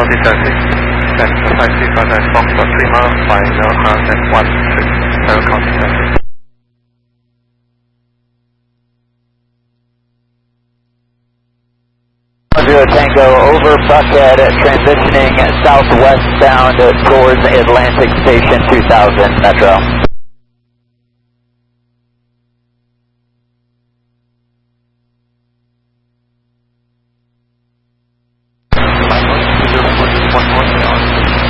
Multi-service. Center 5359 Foxtrot Lima, final hard at 130 Multi-service. Tango over Buckhead, transitioning southwestbound towards Atlantic Station 2000 Metro.